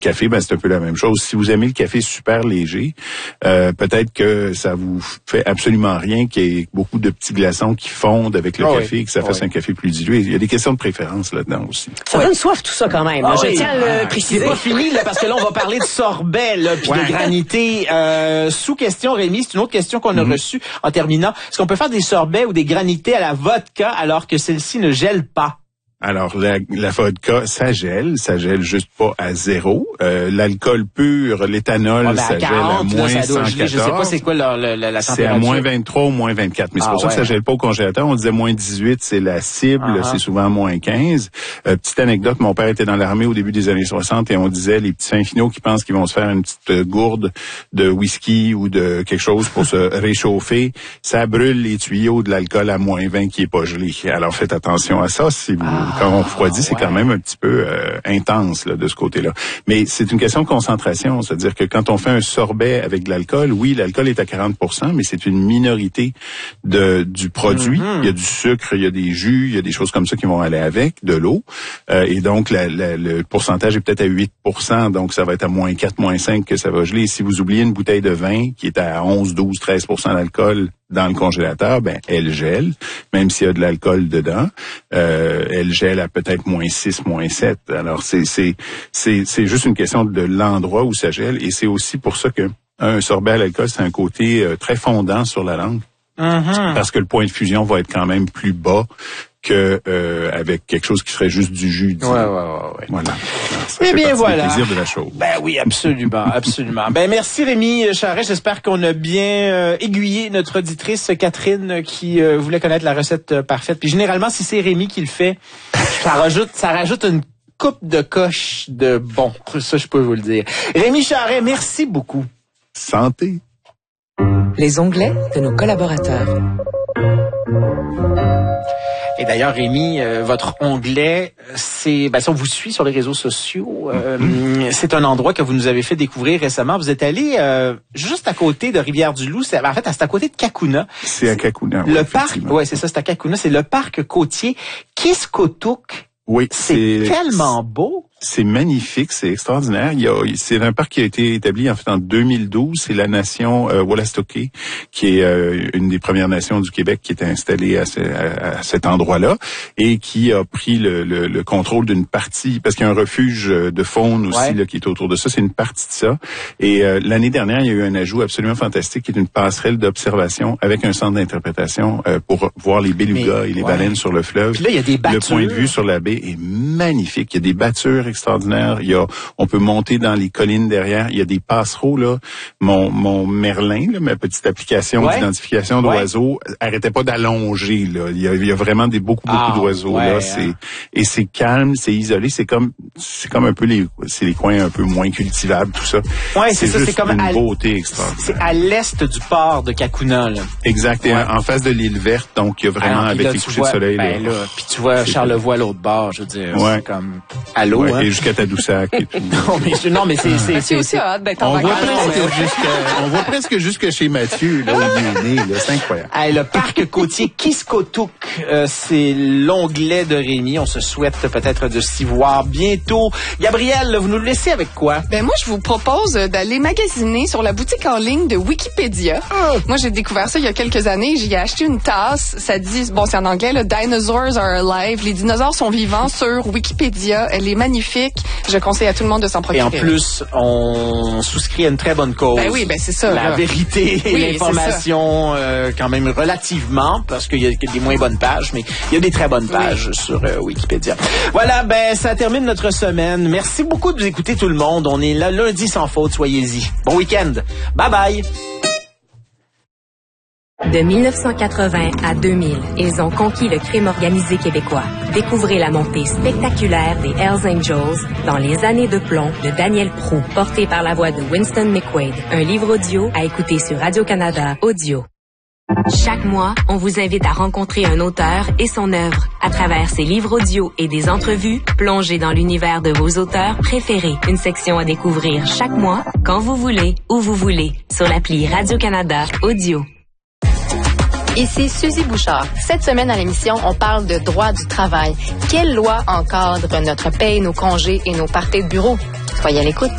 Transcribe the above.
café, ben c'est un peu la même chose. Si vous aimez le café super léger, peut-être que ça vous fait absolument rien qu'il y ait beaucoup de petits glaçons qui fondent avec le café et que ça fasse un café plus dilué. Il y a des questions de préférence là-dedans aussi. Ça donne soif tout ça quand même. Là. Je tiens à le préciser. C'est pas fini là, parce que là on va parler de sorbet là, puis de granité. Sous question, Rémi, c'est une autre question qu'on a reçue en terminant. Est-ce qu'on peut faire des sorbets ou des granités à la vodka alors que celle-ci ne gèle pas? Alors, la vodka, ça gèle juste pas à 0. L'alcool pur, l'éthanol, ça 40, gèle à moins 114. Je sais pas c'est quoi la température. C'est à moins 23 ou moins 24. Mais c'est pour ça que ça gèle pas au congélateur. On disait moins 18, c'est la cible. C'est souvent moins 15. Petite anecdote, mon père était dans l'armée au début des années 60 et on disait les petits fins finaux qui pensent qu'ils vont se faire une petite gourde de whisky ou de quelque chose pour se réchauffer. Ça brûle les tuyaux de l'alcool à moins 20 qui est pas gelé. Alors faites attention à ça si vous... Quand on refroidit, c'est quand même un petit peu intense là, de ce côté-là. Mais c'est une question de concentration, c'est-à-dire que quand on fait un sorbet avec de l'alcool, oui, l'alcool est à 40%, mais c'est une minorité du produit. Il y a du sucre, il y a des jus, il y a des choses comme ça qui vont aller avec, de l'eau. Et donc, le pourcentage est peut-être à 8%, donc ça va être à moins 4, moins 5 que ça va geler. Si vous oubliez une bouteille de vin qui est à 11, 12, 13% d'alcool dans le congélateur, ben elle gèle, même s'il y a de l'alcool dedans. Elle gèle à peut-être moins 6, moins 7. Alors c'est juste une question de l'endroit où ça gèle, et c'est aussi pour ça que un sorbet à l'alcool, c'est un côté très fondant sur la langue, parce que le point de fusion va être quand même plus bas que avec quelque chose qui serait juste du jus. Ouais. Voilà. Eh bien voilà. Le plaisir de la chose. Ben oui, absolument, absolument. Ben merci Rémi Charest. J'espère qu'on a bien aiguillé notre auditrice Catherine qui voulait connaître la recette parfaite. Puis généralement, si c'est Rémi qui le fait, ça rajoute une coupe de coche de bon. Ça, je peux vous le dire. Rémi Charest, merci beaucoup. Santé. Les onglets de nos collaborateurs. Et d'ailleurs, Rémi, votre onglet, si on vous suit sur les réseaux sociaux, c'est un endroit que vous nous avez fait découvrir récemment. Vous êtes allé juste à côté de Rivière-du-Loup. C'est à côté de Cacouna. C'est à Cacouna. Le parc, c'est ça, c'est à Cacouna. C'est le parc côtier Kiskotuk. Oui, c'est tellement beau. C'est magnifique, c'est extraordinaire. C'est un parc qui a été établi en fait en 2012. C'est la nation Wolastoqey, qui est une des premières nations du Québec qui était installée à cet endroit-là et qui a pris le contrôle d'une partie, parce qu'il y a un refuge de faune aussi là, qui est autour de ça. C'est une partie de ça. Et l'année dernière, il y a eu un ajout absolument fantastique qui est une passerelle d'observation avec un centre d'interprétation pour voir les belugas et les baleines sur le fleuve. Puis là, il y a des battures. Le point de vue sur la baie est magnifique. Il y a des battures extraordinaire. On peut monter dans les collines derrière. Il y a des passereaux là. Mon Merlin, là, ma petite application d'identification d'oiseaux, arrêtait pas d'allonger là. Il y a vraiment beaucoup d'oiseaux là. C'est calme, c'est isolé. C'est comme un peu les coins un peu moins cultivables, tout ça. Ouais, c'est juste une beauté extraordinaire. C'est à l'est du port de Cacouna là. Exact. Et en face de l'île verte, donc il y a vraiment avec les couchers de soleil là. Puis tu vois Charlevoix à l'autre bord, je veux dire, c'est comme à l'eau. Et jusqu'à Tadoussac et tout. non, mais c'est aussi hâte d'être en vacances. On voit presque jusque chez Mathieu, là, où il est né, là. C'est incroyable. Le parc côtier Kiskotuk, c'est l'onglet de Rémi. On se souhaite peut-être de s'y voir bientôt. Gabrielle, vous nous le laissez avec quoi? Ben, moi, je vous propose d'aller magasiner sur la boutique en ligne de Wikipédia. Moi, j'ai découvert ça il y a quelques années. J'y ai acheté une tasse. Ça dit, c'est en anglais, là, Dinosaurs are alive. Les dinosaures sont vivants sur Wikipédia. Elle est magnifique. Je conseille à tout le monde de s'en procurer. Et en plus, on souscrit à une très bonne cause. Ben oui, c'est ça. La vérité et l'information, quand même relativement, parce qu'il y a des moins bonnes pages, mais il y a des très bonnes pages sur Wikipédia. Voilà, ça termine notre semaine. Merci beaucoup de nous écouter tout le monde. On est là lundi sans faute, soyez-y. Bon week-end. Bye bye. De 1980 à 2000, ils ont conquis le crime organisé québécois. Découvrez la montée spectaculaire des Hells Angels dans Les années de plomb de Daniel Proulx, porté par la voix de Winston McQuaid. Un livre audio à écouter sur Radio-Canada Audio. Chaque mois, on vous invite à rencontrer un auteur et son œuvre. À travers ses livres audio et des entrevues, plongez dans l'univers de vos auteurs préférés. Une section à découvrir chaque mois, quand vous voulez, où vous voulez, sur l'appli Radio-Canada Audio. Ici Suzy Bouchard. Cette semaine à l'émission, on parle de droit du travail. Quelle loi encadre notre paye, nos congés et nos parties de bureau? Soyez à l'écoute.